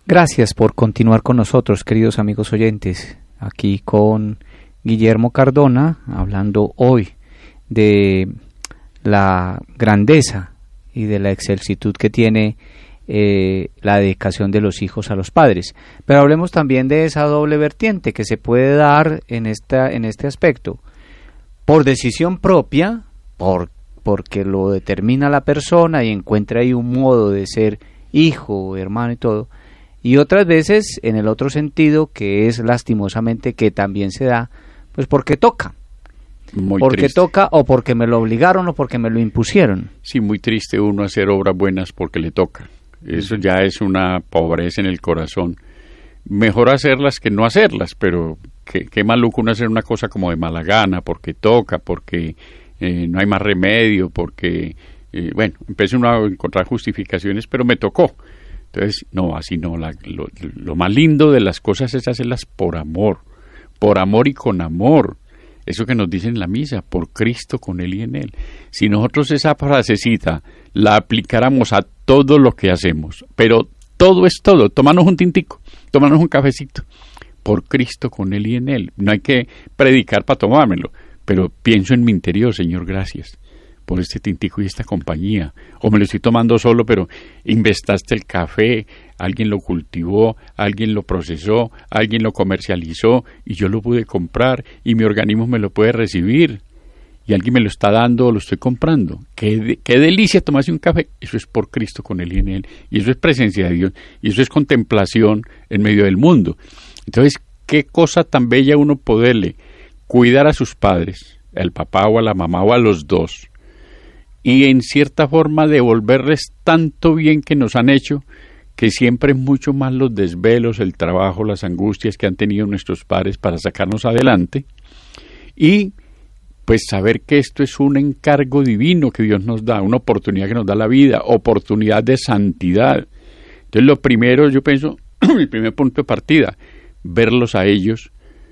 Gracias por continuar con nosotros, queridos amigos oyentes, aquí con Guillermo Cardona, hablando hoy de la grandeza y de la excelsitud que tiene la dedicación de los hijos a los padres. Pero hablemos también de esa doble vertiente que se puede dar en este aspecto, por decisión propia, porque lo determina la persona y encuentra ahí un modo de ser hijo, hermano y todo, y otras veces en el otro sentido, que es lastimosamente que también se da, pues porque toca. Porque triste. Toca, o porque me lo obligaron o porque me lo impusieron. Sí, muy triste uno hacer obras buenas porque le toca. Eso ya es una pobreza en el corazón. Mejor hacerlas que no hacerlas, pero qué maluco uno hacer una cosa como de mala gana, porque toca, porque no hay más remedio, porque, bueno, empecé uno a encontrar justificaciones, pero me tocó. Entonces, no, así no. Lo más lindo de las cosas es hacerlas por amor y con amor. Eso que nos dice en la misa, por Cristo, con Él y en Él. Si nosotros esa frasecita la aplicáramos a todo lo que hacemos, pero todo es todo, tómanos un tintico, tómanos un cafecito, por Cristo, con Él y en Él. No hay que predicar para tomármelo, pero pienso en mi interior, Señor, gracias por este tintico y esta compañía. O me lo estoy tomando solo, pero investaste el café, alguien lo cultivó, alguien lo procesó, alguien lo comercializó y yo lo pude comprar y mi organismo me lo puede recibir y alguien me lo está dando o lo estoy comprando. Qué delicia tomarse un café. Eso es por Cristo, con Él y en Él, y eso es presencia de Dios y eso es contemplación en medio del mundo. Entonces, qué cosa tan bella uno poderle cuidar a sus padres, al papá o a la mamá o a los dos, y en cierta forma devolverles tanto bien que nos han hecho, que siempre es mucho más los desvelos, el trabajo, las angustias que han tenido nuestros padres para sacarnos adelante, y pues saber que esto es un encargo divino que Dios nos da, una oportunidad que nos da la vida, oportunidad de santidad. Entonces lo primero, yo pienso, mi primer punto de partida, verlos a ellos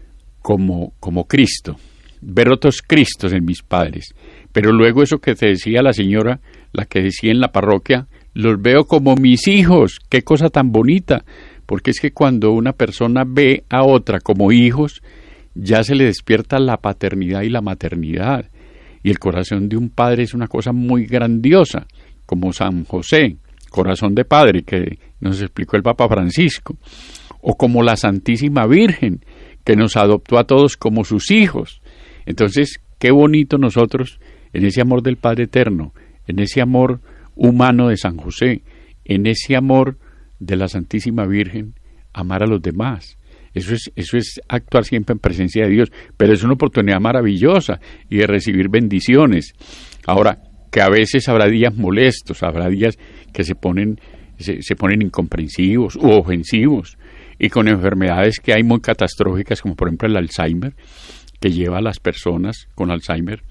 como Cristo, ver otros Cristos en mis padres. Pero luego eso que te decía la señora, la que decía en la parroquia, los veo como mis hijos. Qué cosa tan bonita, porque es que cuando una persona ve a otra como hijos, ya se le despierta la paternidad y la maternidad. Y el corazón de un padre es una cosa muy grandiosa, como San José, corazón de padre, que nos explicó el Papa Francisco, o como la Santísima Virgen, que nos adoptó a todos como sus hijos. Entonces, qué bonito nosotros, en ese amor del Padre Eterno, en ese amor humano de San José, en ese amor de la Santísima Virgen, amar a los demás. Eso es actuar siempre en presencia de Dios, pero es una oportunidad maravillosa y de recibir bendiciones. Ahora, que a veces habrá días molestos, habrá días que se ponen incomprensivos u ofensivos, y con enfermedades que hay muy catastróficas, como por ejemplo el Alzheimer, que lleva a las personas con Alzheimer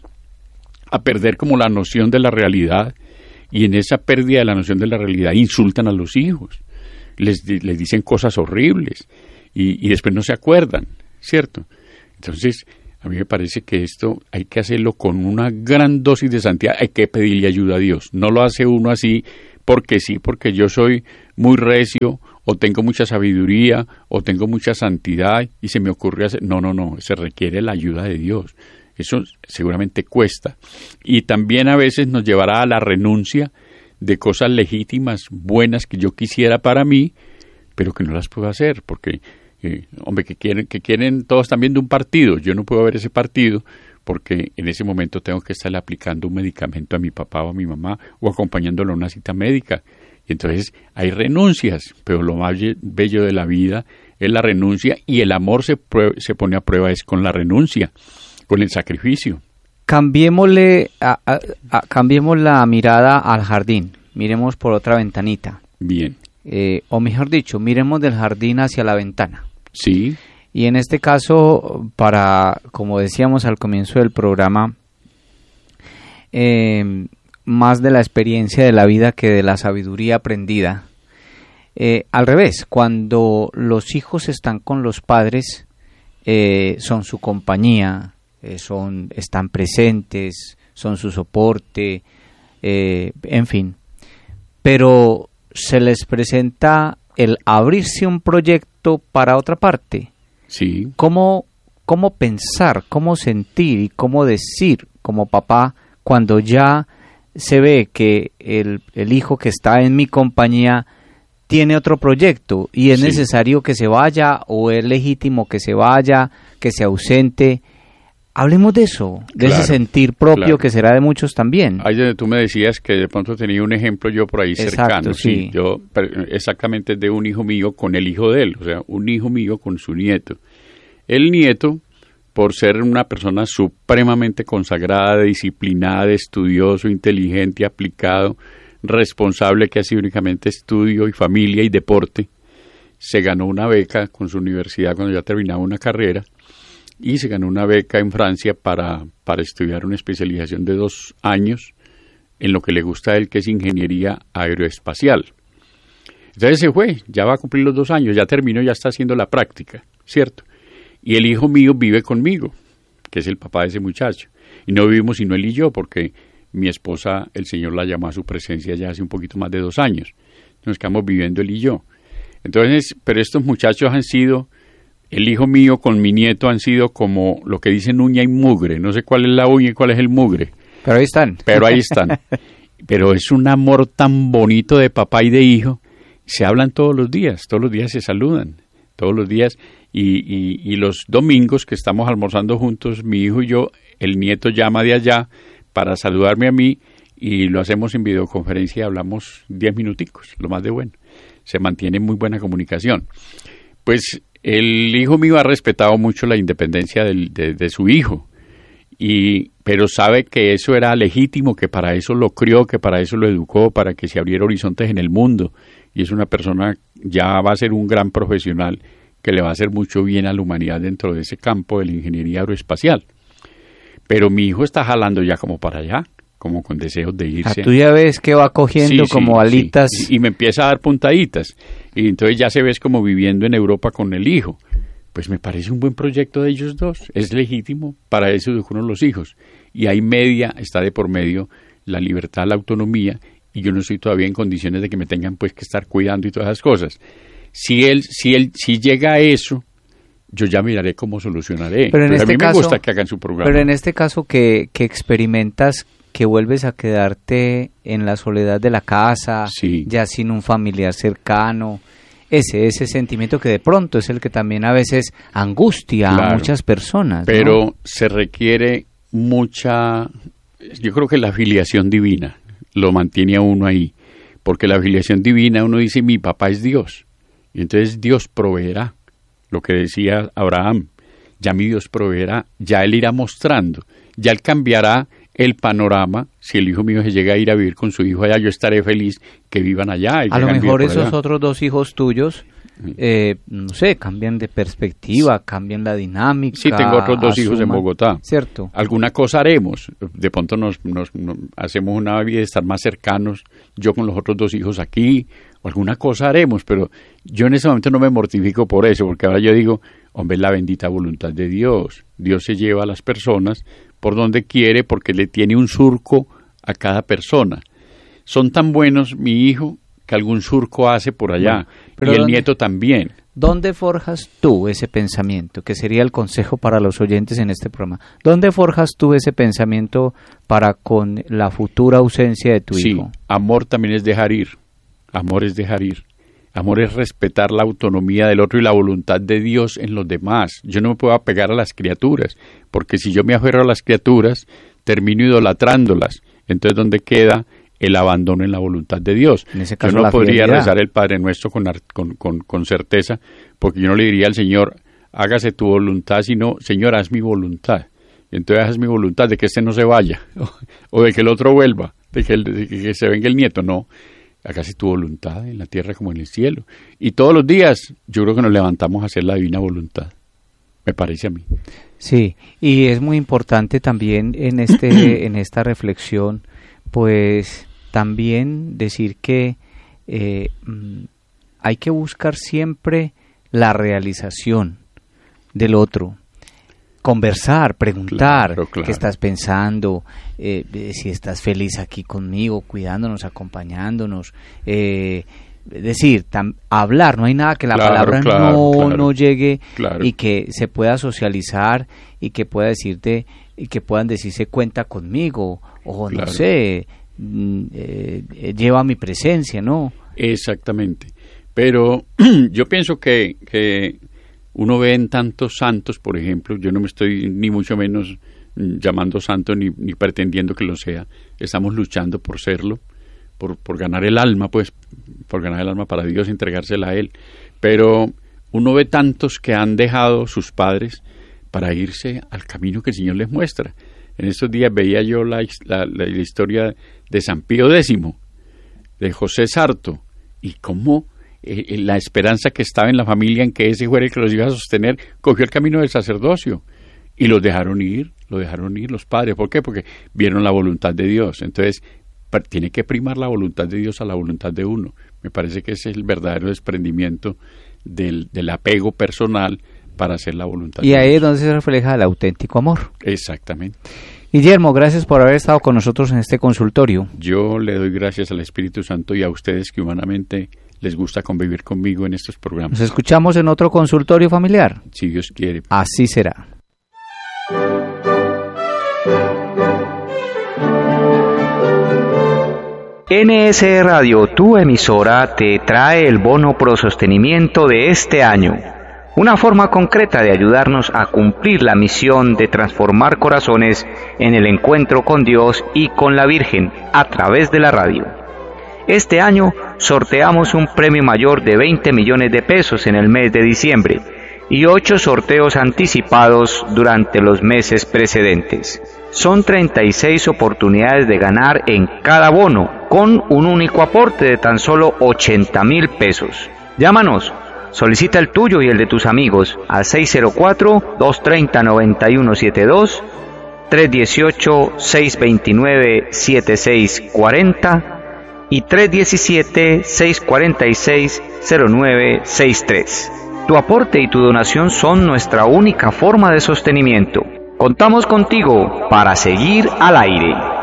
a perder como la noción de la realidad, y en esa pérdida de la noción de la realidad insultan a los hijos, les dicen cosas horribles, y después no se acuerdan, ¿cierto? Entonces, a mí me parece que esto hay que hacerlo con una gran dosis de santidad, hay que pedirle ayuda a Dios, no lo hace uno así porque sí, porque yo soy muy recio, o tengo mucha sabiduría, o tengo mucha santidad, y se me ocurre hacer... No, se requiere la ayuda de Dios. Eso seguramente cuesta. Y también a veces nos llevará a la renuncia de cosas legítimas, buenas, que yo quisiera para mí, pero que no las puedo hacer, porque, que quieren todos también de un partido. Yo no puedo ver ese partido, porque en ese momento tengo que estarle aplicando un medicamento a mi papá o a mi mamá, o acompañándolo a una cita médica. Y entonces hay renuncias, pero lo más bello de la vida es la renuncia, y el amor se pone a prueba es con la renuncia, con el sacrificio. Cambiemos la mirada al jardín, miremos por otra ventanita. Bien. O mejor dicho, miremos del jardín hacia la ventana. Sí. Y en este caso, como decíamos al comienzo del programa, más de la experiencia de la vida que de la sabiduría aprendida. Al revés, cuando los hijos están con los padres, son su compañía, están presentes, son su soporte, en fin. Pero se les presenta el abrirse un proyecto para otra parte. Sí. ¿Cómo pensar, cómo sentir y cómo decir como papá cuando ya se ve que el hijo que está en mi compañía tiene otro proyecto y es necesario que se vaya o es legítimo que se vaya, que se ausente? Hablemos de eso, de ese sentir propio que será de muchos también. Ahí donde tú me decías que de pronto tenía un ejemplo yo por ahí cercano. Sí. Yo exactamente de un hijo mío con el hijo de él, o sea, un hijo mío con su nieto. El nieto, por ser una persona supremamente consagrada, disciplinada, estudioso, inteligente, aplicado, responsable, que ha sido únicamente estudio y familia y deporte, se ganó una beca con su universidad cuando ya terminaba una carrera y se ganó una beca en Francia para estudiar una especialización de 2 años en lo que le gusta a él, que es ingeniería aeroespacial. Entonces se fue, ya va a cumplir los 2 años, ya terminó, ya está haciendo la práctica, ¿cierto? Y el hijo mío vive conmigo, que es el papá de ese muchacho. Y no vivimos sino él y yo, porque mi esposa, el Señor la llamó a su presencia ya hace un poquito más de 2 años. Nos quedamos viviendo él y yo. Entonces, pero estos muchachos han sido, el hijo mío con mi nieto han sido como lo que dicen uña y mugre. No sé cuál es la uña y cuál es el mugre. Pero ahí están. Pero ahí están. Pero es un amor tan bonito de papá y de hijo. Se hablan todos los días se saludan, todos los días. Y los domingos que estamos almorzando juntos, mi hijo y yo, el nieto llama de allá para saludarme a mí y lo hacemos en videoconferencia y hablamos 10 minuticos, lo más de bueno. Se mantiene muy buena comunicación. Pues el hijo mío ha respetado mucho la independencia de su hijo, pero sabe que eso era legítimo, que para eso lo crió, que para eso lo educó, para que se abriera horizontes en el mundo. Y es una persona, ya va a ser un gran profesional, que le va a hacer mucho bien a la humanidad dentro de ese campo de la ingeniería aeroespacial. Pero mi hijo está jalando ya como para allá, como con deseos de irse. Tú ya ves que va cogiendo como alitas. Sí. Y me empieza a dar puntaditas. Y entonces ya se ves como viviendo en Europa con el hijo. Pues me parece un buen proyecto de ellos dos. Es legítimo, para eso educan los hijos. Y hay está de por medio la libertad, la autonomía, y yo no estoy todavía en condiciones de que me tengan pues que estar cuidando y todas esas cosas. Si llega a eso, yo ya miraré cómo solucionaré. Pero a mí me gusta que hagan su programa. Pero en este caso que experimentas que vuelves a quedarte en la soledad de la casa, ya sin un familiar cercano, ese sentimiento que de pronto es el que también a veces angustia a muchas personas. Pero ¿no? Se requiere yo creo que la filiación divina lo mantiene a uno ahí, porque la filiación divina, uno dice, mi papá es Dios. Y entonces Dios proveerá, lo que decía Abraham, ya mi Dios proveerá, ya Él irá mostrando, ya Él cambiará el panorama. Si el hijo mío se llega a ir a vivir con su hijo allá, yo estaré feliz que vivan allá. A lo mejor esos otros 2 hijos tuyos, no sé, cambian de perspectiva, cambian la dinámica. Sí, tengo otros 2 hijos en Bogotá. ¿Cierto? Alguna cosa haremos, de pronto nos hacemos una vida de estar más cercanos, yo con los otros 2 hijos aquí, o alguna cosa haremos, pero yo en ese momento no me mortifico por eso, porque ahora yo digo, hombre, la bendita voluntad de Dios. Dios se lleva a las personas por donde quiere, porque le tiene un surco a cada persona. Son tan buenos, mi hijo, que algún surco hace por allá, y el nieto también. ¿Dónde forjas tú ese pensamiento? Que sería el consejo para los oyentes en este programa. ¿Dónde forjas tú ese pensamiento para con la futura ausencia de tu hijo? Sí, amor también es dejar ir. Amor es dejar ir. Amor es respetar la autonomía del otro y la voluntad de Dios en los demás. Yo no me puedo apegar a las criaturas, porque si yo me aferro a las criaturas, termino idolatrándolas. Entonces, ¿dónde queda el abandono en la voluntad de Dios? En ese caso, yo no podría rezar el Padre Nuestro con certeza, porque yo no le diría al Señor, hágase tu voluntad, sino, Señor, haz mi voluntad. Y entonces haz mi voluntad de que este no se vaya, o de que el otro vuelva, de que se venga el nieto. No, hágase tu voluntad en la tierra como en el cielo. Y todos los días yo creo que nos levantamos a hacer la divina voluntad, me parece a mí. Sí, y es muy importante también en esta reflexión, pues también decir que hay que buscar siempre la realización del otro. Conversar, preguntar claro. qué estás pensando, si estás feliz aquí conmigo, cuidándonos, acompañándonos, Es decir, hablar, no hay nada que la palabra no llegue y que se pueda socializar y que pueda decirte y que puedan decirse cuenta conmigo o no sé, lleva mi presencia, ¿no? Exactamente. Pero yo pienso que uno ve en tantos santos, por ejemplo, yo no me estoy ni mucho menos llamando santo ni pretendiendo que lo sea, estamos luchando por serlo, por ganar el alma, pues, por ganar el alma para Dios, entregársela a Él. Pero uno ve tantos que han dejado sus padres para irse al camino que el Señor les muestra. En estos días veía yo la historia de San Pío X, de José Sarto, y cómo la esperanza que estaba en la familia en que ese fuera el que los iba a sostener, cogió el camino del sacerdocio y los dejaron ir los padres. ¿Por qué? Porque vieron la voluntad de Dios. Entonces, tiene que primar la voluntad de Dios a la voluntad de uno. Me parece que ese es el verdadero desprendimiento del apego personal para hacer la voluntad de Dios. Y ahí es donde se refleja el auténtico amor. Exactamente. Guillermo, gracias por haber estado con nosotros en este consultorio. Yo le doy gracias al Espíritu Santo y a ustedes que humanamente les gusta convivir conmigo en estos programas. Nos escuchamos en otro consultorio familiar. Si Dios quiere. Así será. NSE Radio, tu emisora, te trae el bono pro sostenimiento de este año. Una forma concreta de ayudarnos a cumplir la misión de transformar corazones en el encuentro con Dios y con la Virgen a través de la radio. Este año sorteamos un premio mayor de 20 millones de pesos en el mes de diciembre y 8 sorteos anticipados durante los meses precedentes. Son 36 oportunidades de ganar en cada bono, con un único aporte de tan solo 80,000 pesos. Llámanos, solicita el tuyo y el de tus amigos al 604-230-9172, 318-629-7640 y 317-646-0963. Tu aporte y tu donación son nuestra única forma de sostenimiento. Contamos contigo para seguir al aire.